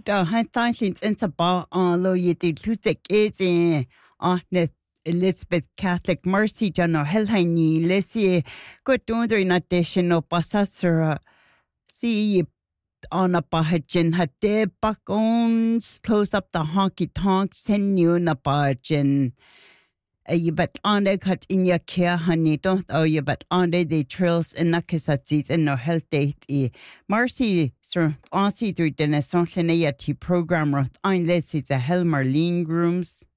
han thailins into ba on lo ye did lutek is in on Elizabeth Catholic Mercy Jano Helhaini Lessie good doing in addition of Basasura see on a bahajin had de bakons close up the honky tonk send you na bahajin you bet on the cut in your care honey don't you bet on the trails in Nakasatsis and no health date Mercy sir Aussie through the National program with unless it's a Helmer lean grooms